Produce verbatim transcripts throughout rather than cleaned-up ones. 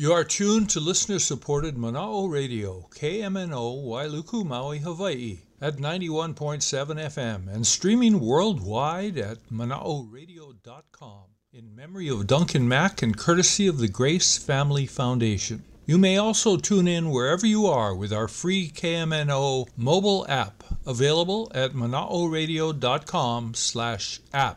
You are tuned to listener-supported Mana'o Radio, K M N O, Wailuku, Maui, Hawaii, at ninety-one point seven F M and streaming worldwide at mana'o radio dot com in memory of Duncan Mack and courtesy of the Grace Family Foundation. You may also tune in wherever you are with our free K M N O mobile app, available at mana'o radio dot com slash app.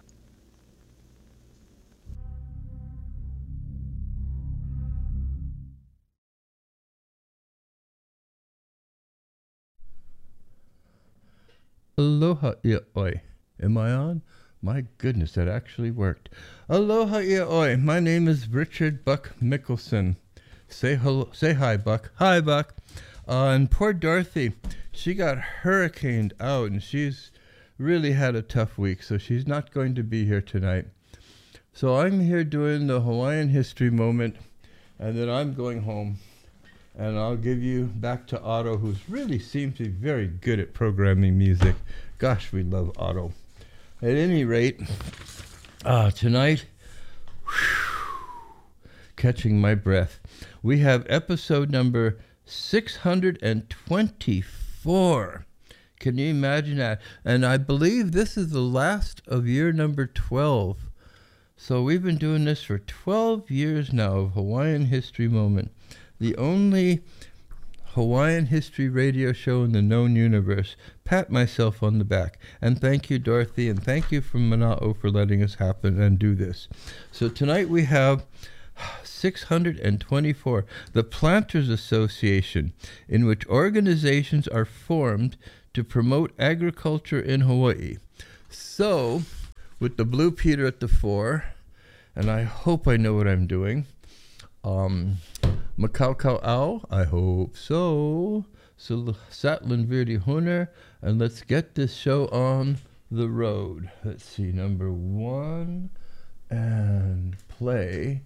Aloha ia oi. Am I on? My goodness, that actually worked. Aloha ia oi. My name is Richard Buck Mickelson. Say hello. Say hi, Buck. Hi, Buck. Uh, and poor Dorothy, she got hurricaned out, and she's really had a tough week, so she's not going to be here tonight. So I'm here doing the Hawaiian History Moment, and then I'm going home. And I'll give you back to Otto, who's really seems to be very good at programming music. Gosh, we love Otto. At any rate, uh, tonight, whew, catching my breath, we have episode number six hundred twenty-four. Can you imagine that? And I believe this is the last of year number twelve. So we've been doing this for twelve years now of Hawaiian History Moment. The only Hawaiian history radio show in the known universe. Pat myself on the back. And thank you, Dorothy, and thank you from Mana'o for letting us happen and do this. So tonight we have six hundred twenty-four, the Planters Association, in which organizations are formed to promote agriculture in Hawaii. So, with the Blue Peter at the fore, and I hope I know what I'm doing, um... Makaukau, I hope so. So Satlin Virdi Hunter, and let's get this show on the road. Let's see, number one, and play.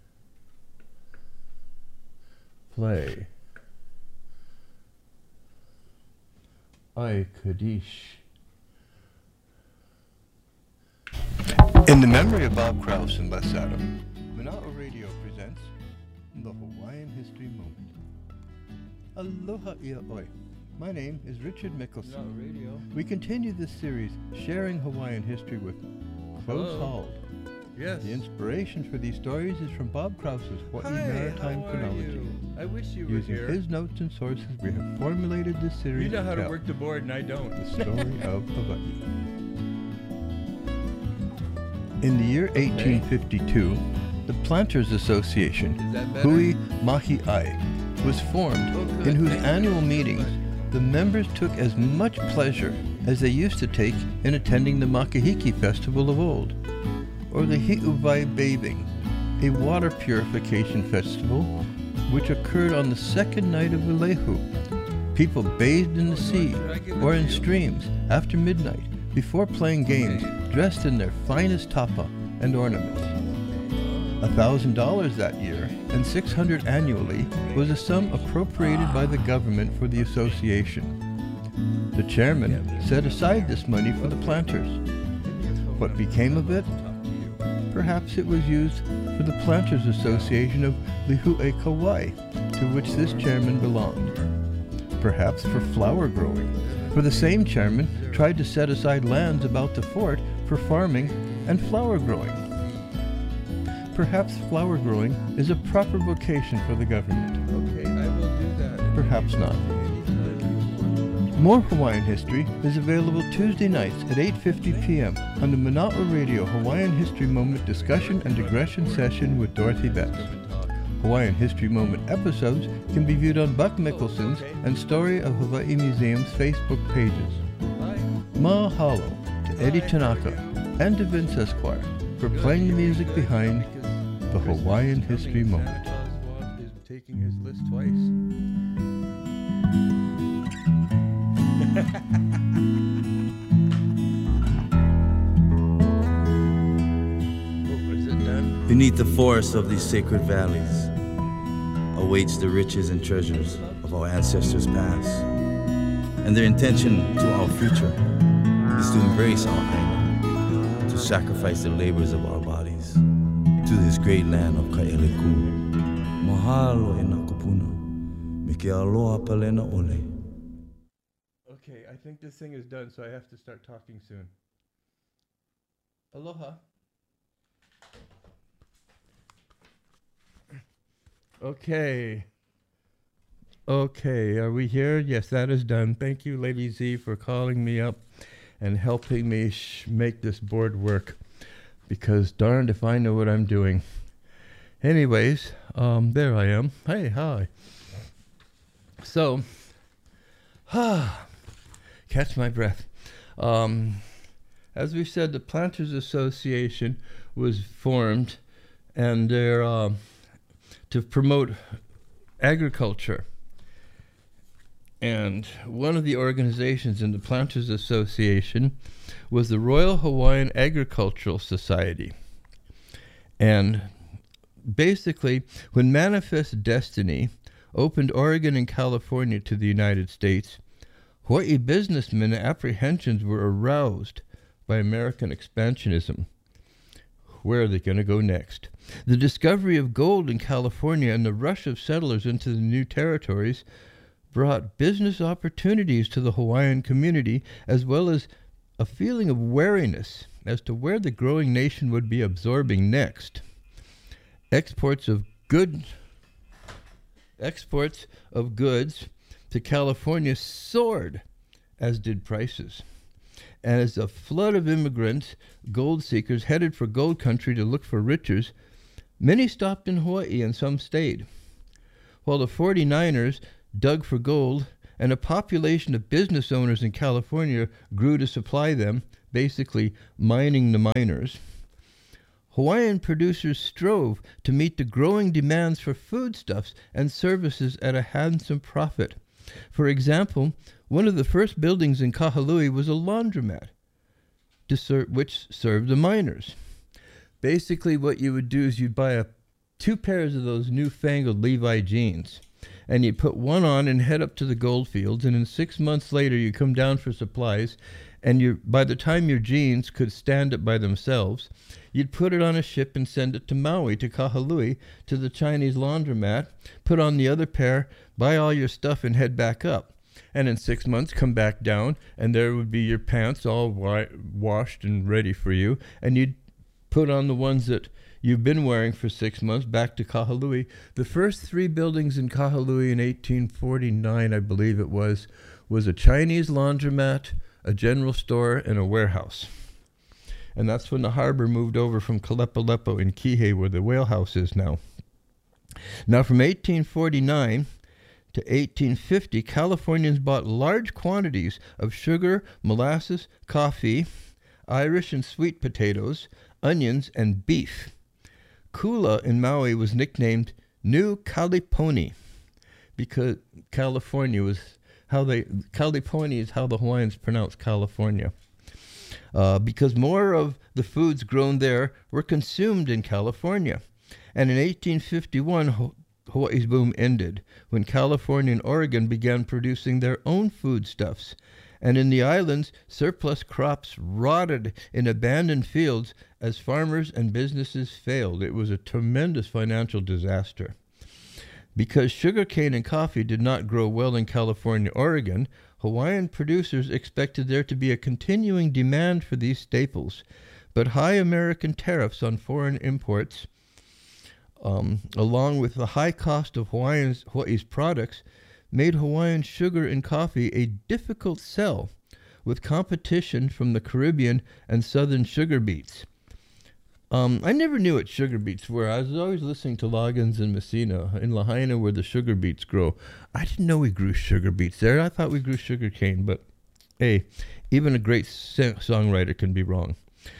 Play. Ai Kaddish. In the memory of Bob Krause and Les Adam, Mana'o Radio presents the Hawaiian History Moment. Aloha ia oi. My name is Richard Mickelson. We continue this series, sharing Hawaiian history with Klaus Hald. Yes. The inspiration for these stories is from Bob Krause's Hawaii Hi, Maritime Chronology. I wish you were Using here. his notes and sources, we have formulated this series. You know how to, to work the board, and I don't. The story of Hawaii. In the year okay. eighteen fifty-two, the Planters Association, Hui Mahi'ai, was formed, oh, in whose Thank annual you. meetings the members took as much pleasure as they used to take in attending the Makahiki festival of old, or the Hi'uvai bathing, a water purification festival which occurred on the second night of Elehu. People bathed in the sea or in streams after midnight before playing games, dressed in their finest tapa and ornaments. A thousand dollars that year, and six hundred annually, was a sum appropriated by the government for the association. The chairman set aside this money for the planters. What became of it? Perhaps it was used for the Planters Association of Lihue Kauai, to which this chairman belonged. Perhaps for flower growing, for the same chairman tried to set aside lands about the fort for farming and flower growing. Perhaps flower growing is a proper vocation for the government. Okay, I will do that. Perhaps not. More Hawaiian history is available Tuesday nights at eight fifty p.m. on the Mana'o Radio Hawaiian History Moment discussion and digression session with Dorothy Betts. Hawaiian History Moment episodes can be viewed on Buck Mickelson's and Story of Hawaii Museum's Facebook pages. Mahalo to Eddie Tanaka and to Vince Esquire for playing the music behind the Hawaiian History Moment. Is taking his list twice. Beneath the forests of these sacred valleys awaits the riches and treasures of our ancestors past, and their intention to our future is to embrace our aina, to sacrifice the labors of our bodies to this great land of Ka'eleku. Mahalo e nā kupuna. Me ke aloha palena ole. Okay, I think this thing is done, so I have to start talking soon. Aloha. Okay. Okay, are we here? Yes, that is done. Thank you, Lady Z, for calling me up and helping me sh- make this board work. Because darned if I know what I'm doing. Anyways, um, there I am. Hey, hi. So, ah, catch my breath. Um, as we said, the Planters Association was formed, and they're uh, to promote agriculture. And one of the organizations in the Planters Association was the Royal Hawaiian Agricultural Society. And basically, when Manifest Destiny opened Oregon and California to the United States, Hawaii businessmen apprehensions were aroused by American expansionism. Where are they going to go next? The discovery of gold in California and the rush of settlers into the new territories brought business opportunities to the Hawaiian community, as well as a feeling of wariness as to where the growing nation would be absorbing next. Exports of good exports of goods to California soared, as did prices. And as a flood of immigrants, gold seekers headed for gold country to look for riches, many stopped in Hawaii and some stayed. While the forty-niners dug for gold and a population of business owners in California grew to supply them, basically mining the miners, Hawaiian producers strove to meet the growing demands for foodstuffs and services at a handsome profit. For example, one of the first buildings in Kahului was a laundromat, to ser- which served the miners. Basically, what you would do is you'd buy a, two pairs of those newfangled Levi jeans, and you'd put one on and head up to the gold fields, and then six months later you come down for supplies, and you by the time your jeans could stand up by themselves, you'd put it on a ship and send it to Maui, to Kahului, to the Chinese laundromat, put on the other pair, buy all your stuff, and head back up. And in six months, come back down, and there would be your pants all wa- washed and ready for you, and you'd put on the ones that you've been wearing for six months back to Kahului. The first three buildings in Kahului in eighteen forty-nine, I believe it was, was a Chinese laundromat, a general store, and a warehouse. And that's when the harbor moved over from Kalepalepo in Kihei, where the whale house is now. Now, from eighteen forty-nine to eighteen fifty, Californians bought large quantities of sugar, molasses, coffee, Irish and sweet potatoes, onions, and beef. Kula in Maui was nicknamed New Kaliponi because California was how they, Kaliponi is how the Hawaiians pronounce California. Uh, because more of the foods grown there were consumed in California. And in eighteen fifty-one, Ho- Hawaii's boom ended when California and Oregon began producing their own foodstuffs. And in the islands, surplus crops rotted in abandoned fields as farmers and businesses failed. It was a tremendous financial disaster. Because sugarcane and coffee did not grow well in California, Oregon, Hawaiian producers expected there to be a continuing demand for these staples. But high American tariffs on foreign imports, um, along with the high cost of Hawaiians, Hawaii's products, made Hawaiian sugar and coffee a difficult sell, with competition from the Caribbean and southern sugar beets. Um, I never knew what sugar beets were. I was always listening to Loggins and Messina in Lahaina, where the sugar beets grow. I didn't know we grew sugar beets there. I thought we grew sugar cane, but hey, even a great songwriter can be wrong.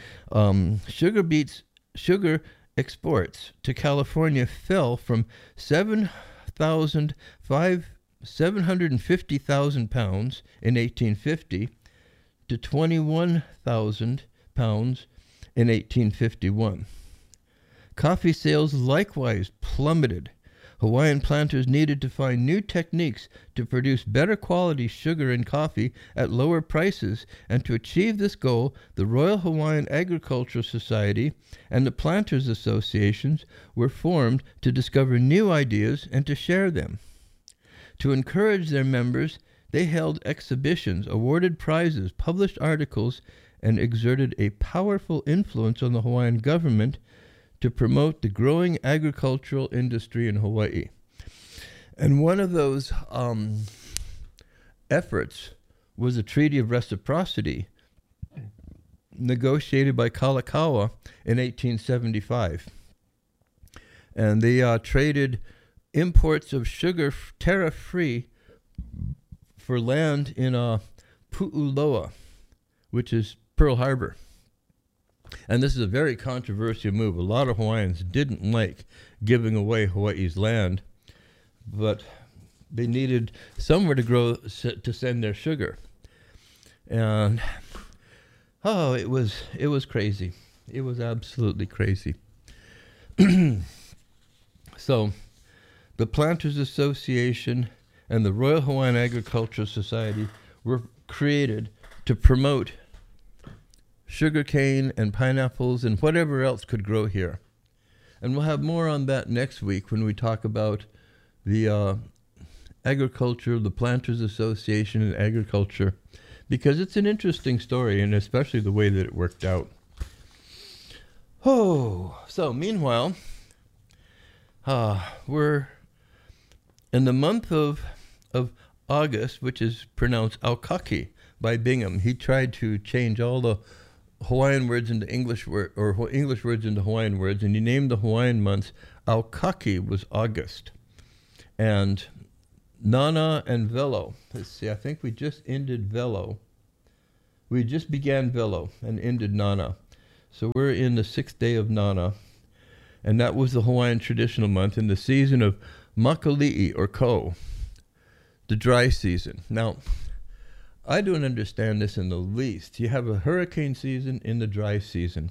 Um, sugar beets, sugar exports to California fell from seven thousand five seven hundred fifty thousand pounds in eighteen fifty to twenty-one thousand pounds in eighteen fifty-one. Coffee sales likewise plummeted. Hawaiian planters needed to find new techniques to produce better quality sugar and coffee at lower prices, and to achieve this goal, the Royal Hawaiian Agricultural Society and the Planters Associations were formed to discover new ideas and to share them. To encourage their members, they held exhibitions, awarded prizes, published articles, and exerted a powerful influence on the Hawaiian government to promote the growing agricultural industry in Hawaii. And one of those um, efforts was the Treaty of Reciprocity, negotiated by Kalakaua in eighteen seventy-five. And they uh, traded imports of sugar tariff-free for land in uh, Pu'uloa, which is Pearl Harbor. And this is a very controversial move. A lot of Hawaiians didn't like giving away Hawaii's land, but they needed somewhere to grow, to send their sugar. And oh, it was it was crazy. It was absolutely crazy. So, the Planters Association and the Royal Hawaiian Agricultural Society were created to promote sugarcane and pineapples and whatever else could grow here. And we'll have more on that next week when we talk about the uh, agriculture, the Planters Association and agriculture, because it's an interesting story, and especially the way that it worked out. Oh, so meanwhile, uh, we're in the month of of August, which is pronounced Aukaki by Bingham. He tried to change all the Hawaiian words into English word, or English words into Hawaiian words, and he named the Hawaiian months. Aukaki was August, and Nana and Velo. Let's see, I think we just ended Velo. We just began Velo and ended Nana, so we're in the sixth day of Nana, and that was the Hawaiian traditional month in the season of Makali'i or Ko, the dry season. Now, I don't understand this in the least. You have a hurricane season in the dry season.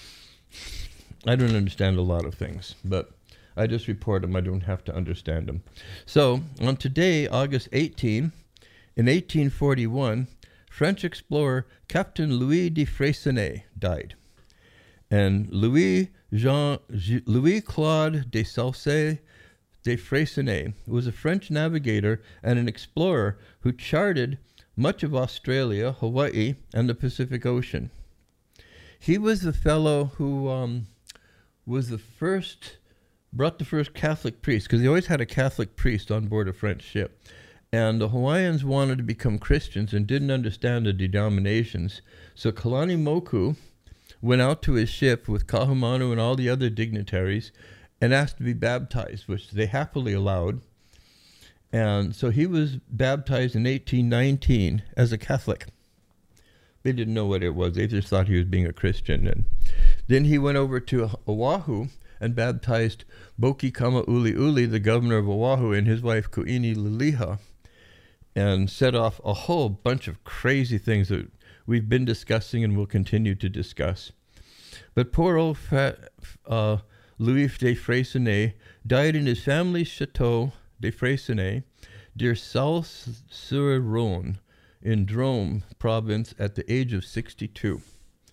I don't understand a lot of things, but I just report them. I don't have to understand them. So, on today, August eighteenth, in eighteen forty-one, French explorer Captain Louis de Freycinet died. And Louis Jean Louis Claude de Salcé de Freycinet was a French navigator and an explorer who charted much of Australia, Hawaii, and the Pacific Ocean. He was the fellow who um, was the first, brought the first Catholic priest, because they always had a Catholic priest on board a French ship. And the Hawaiians wanted to become Christians and didn't understand the denominations. So Kalani Moku went out to his ship with Kahumanu and all the other dignitaries and asked to be baptized, which they happily allowed. And so he was baptized in eighteen nineteen as a Catholic. They didn't know what it was. They just thought he was being a Christian. And then he went over to Oahu and baptized Boki Kama'uli'uli, the governor of Oahu, and his wife Ku'ini Liliha, and set off a whole bunch of crazy things that we've been discussing and will continue to discuss. But poor old fat, uh, Louis de Freycinet died in his family's chateau de Freycinet, near Salle-sur-Rhône, in Drôme province, at the age of sixty-two.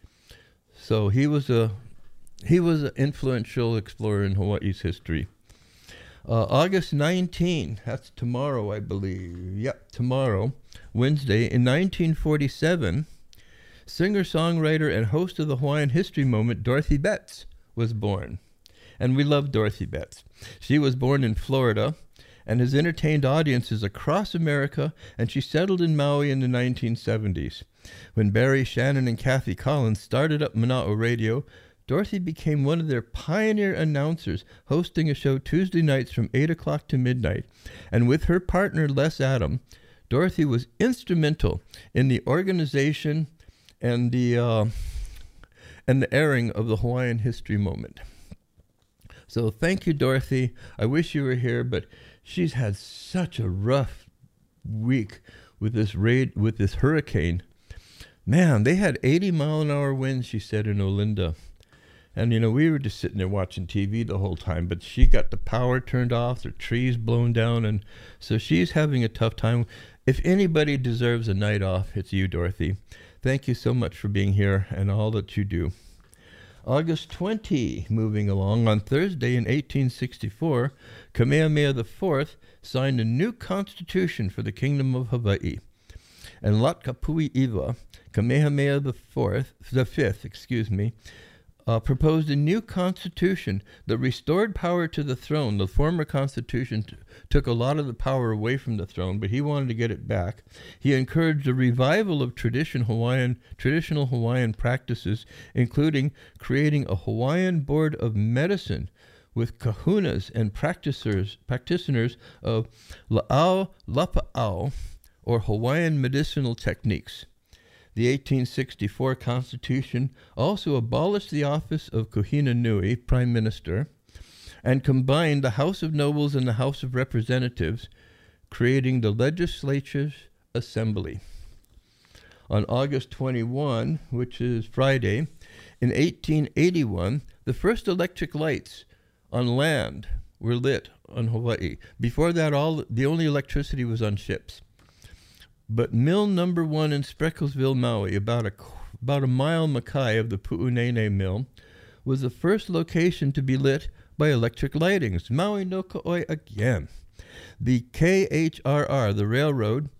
So he was a he was an influential explorer in Hawaii's history. Uh, August nineteenth, that's tomorrow, I believe. Yep, tomorrow, Wednesday, in nineteen forty-seven, singer-songwriter and host of the Hawaiian History Moment, Dorothy Betts, was born. And we love Dorothy Betts. She was born in Florida and has entertained audiences across America, and she settled in Maui in the nineteen seventies. When Barry Shannon and Kathy Collins started up Mana'o Radio, Dorothy became one of their pioneer announcers, hosting a show Tuesday nights from eight o'clock to midnight. And with her partner, Les Adam, Dorothy was instrumental in the organization and the, uh, and the airing of the Hawaiian History Moment. So thank you, Dorothy. I wish you were here, but she's had such a rough week with this raid, with this hurricane. Man, they had eighty mile an hour winds, she said, in Olinda. And, you know, we were just sitting there watching T V the whole time, but she got the power turned off, the trees blown down, and so she's having a tough time. If anybody deserves a night off, it's you, Dorothy. Thank you so much for being here and all that you do. August twentieth, moving along, on Thursday in eighteen sixty-four, Kamehameha the fourth signed a new constitution for the Kingdom of Hawaii. And Latkapui'iwa, Kamehameha the fourth, the fifth, excuse me, Uh, proposed a new constitution that restored power to the throne. The former constitution t- took a lot of the power away from the throne, but he wanted to get it back. He encouraged a revival of tradition Hawaiian, traditional Hawaiian practices, including creating a Hawaiian board of medicine with kahunas and practitioners, practitioners of la'au lapa'au, or Hawaiian medicinal techniques. The eighteen sixty-four Constitution also abolished the office of Kuhina Nui, Prime Minister, and combined the House of Nobles and the House of Representatives, creating the Legislature's Assembly. On August twenty-first, which is Friday, in eighteen eighty-one, the first electric lights on land were lit on Hawaii. Before that, all the only electricity was on ships. But Mill Number One in Sprecklesville, Maui, about a about a mile makai of the Pu'unene Mill, was the first location to be lit by electric lightings. Maui no Ka'oi again. The K H R R, the railroad,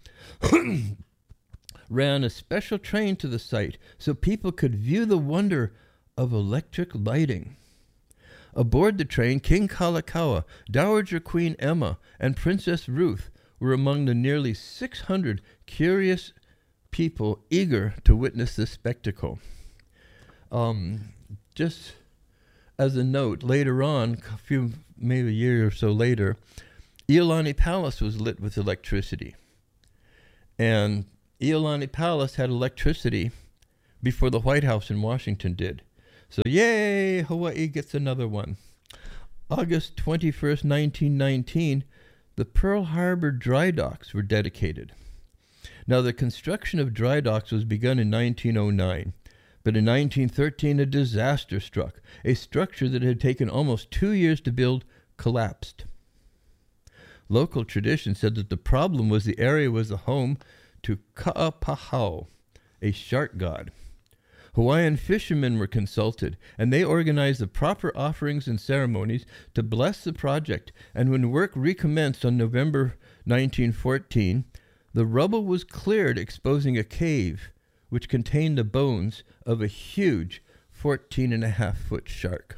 ran a special train to the site so people could view the wonder of electric lighting. Aboard the train, King Kalakaua, Dowager Queen Emma, and Princess Ruth were among the nearly six hundred curious people eager to witness this spectacle. Um, just as a note, later on, a few, maybe a year or so later, Iolani Palace was lit with electricity. And Iolani Palace had electricity before the White House in Washington did. So yay, Hawaii gets another one. August twenty-first, nineteen nineteen, the Pearl Harbor dry docks were dedicated. Now, the construction of dry docks was begun in nineteen oh nine, but in nineteen thirteen a disaster struck. A structure that had taken almost two years to build collapsed. Local tradition said that the problem was the area was the home to Ka'apahau, a shark god. Hawaiian fishermen were consulted, and they organized the proper offerings and ceremonies to bless the project, and when work recommenced on November nineteen fourteen, the rubble was cleared, exposing a cave which contained the bones of a huge fourteen and a half foot shark.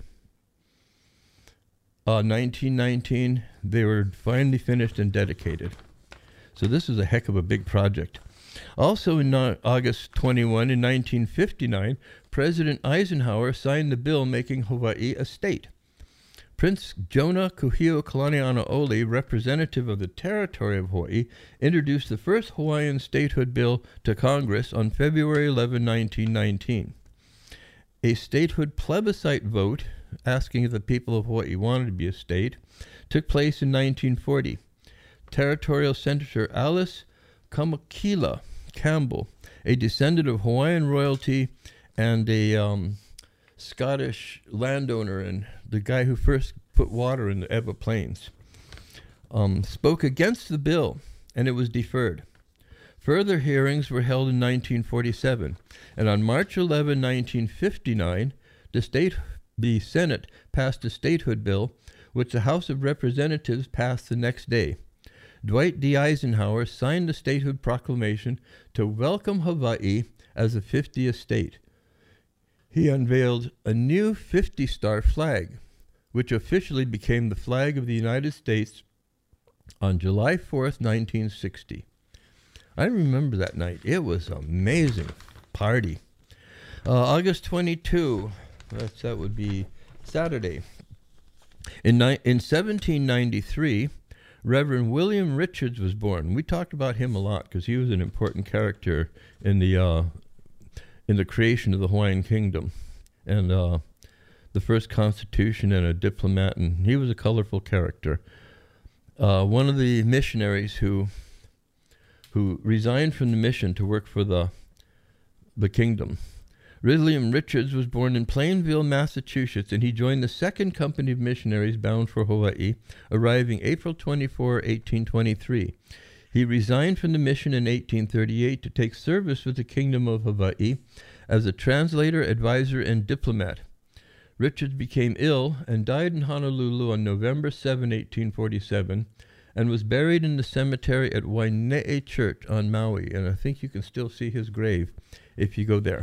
Uh, nineteen nineteen, they were finally finished and dedicated. So this is a heck of a big project. Also in uh, August twenty-first in nineteen fifty-nine, President Eisenhower signed the bill making Hawaii a state. Prince Jonah Kuhio Kalanianaole, representative of the territory of Hawaii, introduced the first Hawaiian statehood bill to Congress on February eleventh, nineteen nineteen. A statehood plebiscite vote, asking if the people of Hawaii wanted to be a state, took place in nineteen forty. Territorial Senator Alice Kamakila Campbell, a descendant of Hawaiian royalty and a um, Scottish landowner and the guy who first put water in the Ewa Plains, um, spoke against the bill, and it was deferred. Further hearings were held in nineteen forty-seven, and on March eleventh, nineteen fifty-nine, the state, the Senate passed a statehood bill, which the House of Representatives passed the next day. Dwight D. Eisenhower signed the statehood proclamation to welcome Hawaii as a fiftieth state. He unveiled a new fifty-star flag, which officially became the flag of the United States on July fourth, nineteen sixty. I remember that night. It was an amazing party. Uh, August twenty-second, that's, that would be Saturday. In, ni- in seventeen ninety-three, Reverend William Richards was born. We talked about him a lot because he was an important character in the uh, in the creation of the Hawaiian Kingdom, and uh, the first constitution, and a diplomat, and he was a colorful character. Uh, one of the missionaries who who resigned from the mission to work for the the kingdom William Richards was born in Plainville, Massachusetts, and he joined the Second Company of Missionaries bound for Hawaii, arriving April twenty-fourth, eighteen twenty-three. He resigned from the mission in eighteen thirty-eight to take service with the Kingdom of Hawaii as a translator, advisor, and diplomat. Richards became ill and died in Honolulu on November seventh, eighteen forty-seven, and was buried in the cemetery at Waine'e Church on Maui, and I think you can still see his grave if you go there.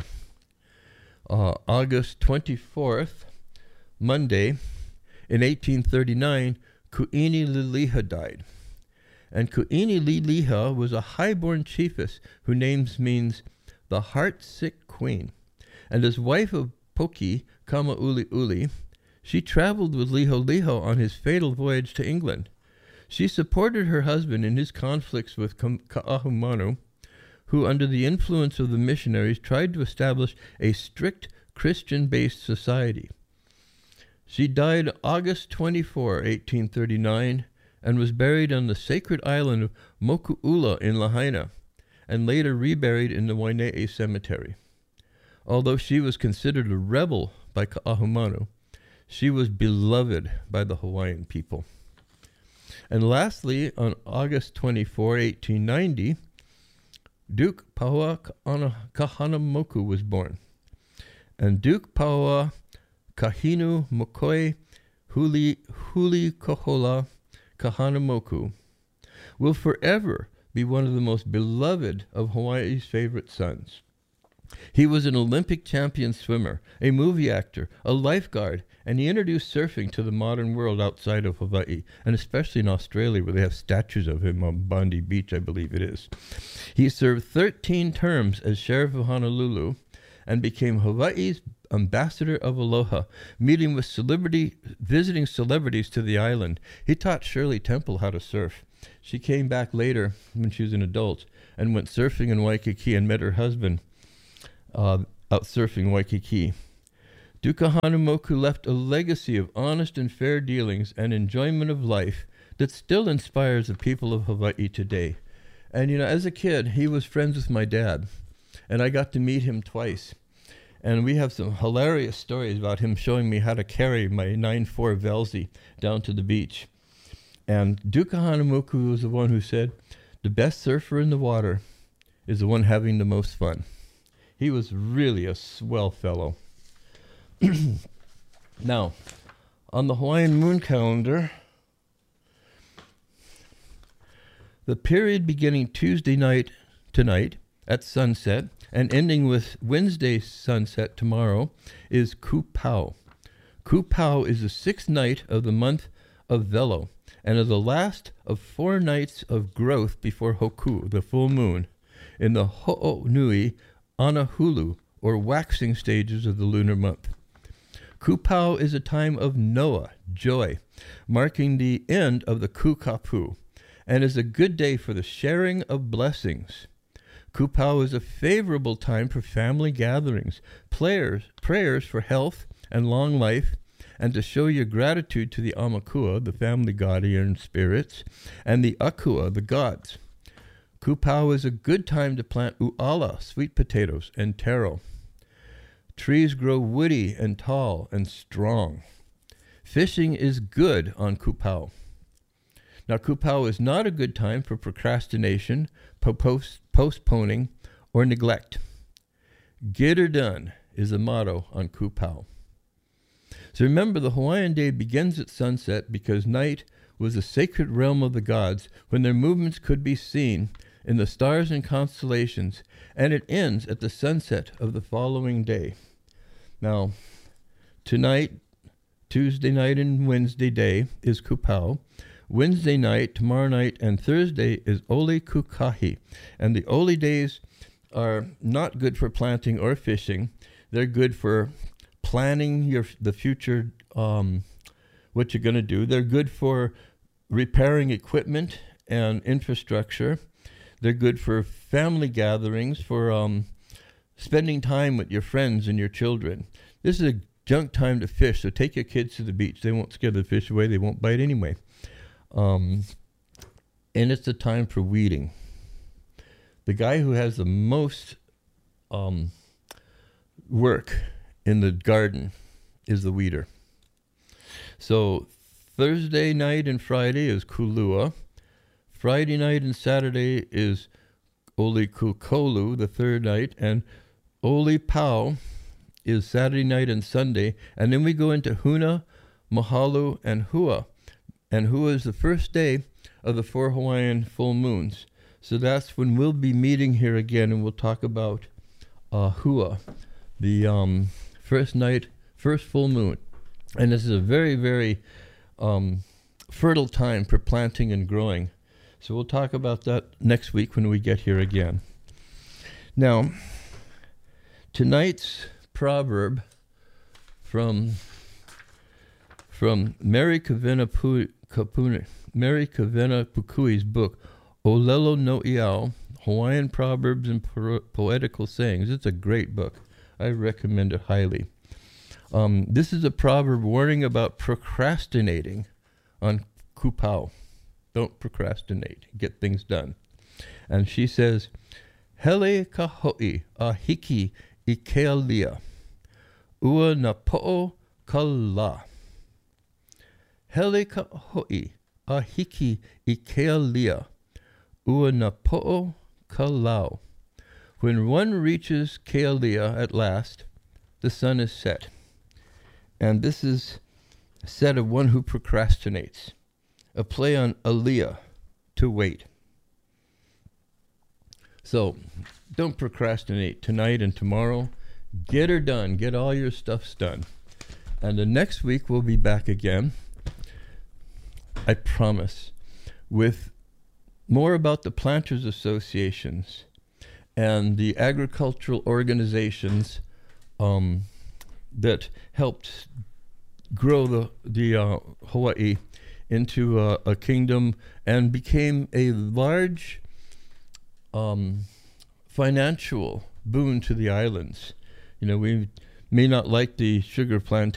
Uh, August twenty-fourth, Monday, in eighteen thirty-nine, Ku'ini Liliha died. And Ku'ini Liliha was a highborn chiefess whose name means the heart-sick queen. And as wife of Poki Kama'uli'uli, she traveled with Liholiho on his fatal voyage to England. She supported her husband in his conflicts with Ka'ahumanu, who, under the influence of the missionaries, tried to establish a strict Christian-based society. She died August twenty-fourth, eighteen thirty-nine, and was buried on the sacred island of Moku'ula in Lahaina, and later reburied in the Waine'e Cemetery. Although she was considered a rebel by Ka'ahumanu, she was beloved by the Hawaiian people. And lastly, on August twenty-fourth, eighteen ninety, Duke Paua Kahanamoku was born. And Duke Paua Kahinu Mokoi Huli, Huli Kohola Kahanamoku will forever be one of the most beloved of Hawaii's favorite sons. He was an Olympic champion swimmer, a movie actor, a lifeguard, and he introduced surfing to the modern world outside of Hawaii, and especially in Australia, where they have statues of him on Bondi Beach, I believe it is. He served thirteen terms as Sheriff of Honolulu and became Hawaii's ambassador of aloha, meeting with celebrity, visiting celebrities to the island. He taught Shirley Temple how to surf. She came back later when she was an adult and went surfing in Waikiki and met her husband uh, out surfing Waikiki. Duke Kahanamoku left a legacy of honest and fair dealings and enjoyment of life that still inspires the people of Hawaii today. And, you know, as a kid, he was friends with my dad, and I got to meet him twice. And we have some hilarious stories about him showing me how to carry my nine four Velzy down to the beach. And Duke Kahanamoku was the one who said, the best surfer in the water is the one having the most fun. He was really a swell fellow. Now, on the Hawaiian moon calendar, the period beginning Tuesday night tonight at sunset and ending with Wednesday sunset tomorrow is Kupau. Kupau is the sixth night of the month of Velo and is the last of four nights of growth before Hoku, the full moon, in the Ho'onui Anahulu, or waxing stages of the lunar month. Kupau is a time of Noah, joy, marking the end of the Kukapu, and is a good day for the sharing of blessings. Kupau is a favorable time for family gatherings, prayers, prayers for health and long life, and to show your gratitude to the Amakua, the family guardian spirits, and the Akua, the gods. Kupau is a good time to plant u'ala, sweet potatoes, and taro. Trees grow woody and tall and strong. Fishing is good on Kupau. Now, Kupau is not a good time for procrastination, post- postponing, or neglect. Get her done is the motto on Kupau. So remember, the Hawaiian day begins at sunset because night was the sacred realm of the gods when their movements could be seen in the stars and constellations, and it ends at the sunset of the following day. Now, tonight, Tuesday night and Wednesday day is Kupau. Wednesday night, tomorrow night, and Thursday is Ole Kukahi. And the Ole days are not good for planting or fishing. They're good for planning your the future, um, what you're going to do. They're good for repairing equipment and infrastructure. They're good for family gatherings, for um, spending time with your friends and your children. This is a junk time to fish, so take your kids to the beach. They won't scare the fish away. They won't bite anyway. Um, and it's the time for weeding. The guy who has the most um, work in the garden is the weeder. So Thursday night and Friday is Kulua. Friday night and Saturday is Oli Kukolu, the third night, and Oli Pau is Saturday night and Sunday. And then we go into Huna, Mahalu, and Hua. And Hua is the first day of the four Hawaiian full moons. So that's when we'll be meeting here again, and we'll talk about uh, Hua, the um, first night, first full moon. And this is a very, very um, fertile time for planting and growing. So we'll talk about that next week when we get here again. Now, tonight's proverb from from Mary Kavena Pu, Kapuna, Mary Kavena Pukui's book, Olelo no Iao, Hawaiian Proverbs and po- Poetical Sayings. It's a great book. I recommend it highly. Um, this is a proverb warning about procrastinating on kupau. Don't procrastinate. Get things done. And she says, Hele ka hoi a hiki I kealia, ua na po'o ka la. Hele ka hoi a hiki I kealia, ua na po'o ka lau. When one reaches Kealia at last, the sun is set. And this is said of one who procrastinates. A play on Aliyah, to wait. So, don't procrastinate tonight and tomorrow. Get her done. Get all your stuffs done. And the next week we'll be back again, I promise, with more about the Planters Associations and the agricultural organizations um, that helped grow the, the uh, Hawaii into uh, a kingdom and became a large um, financial boon to the islands. You know, we may not like the sugar plantation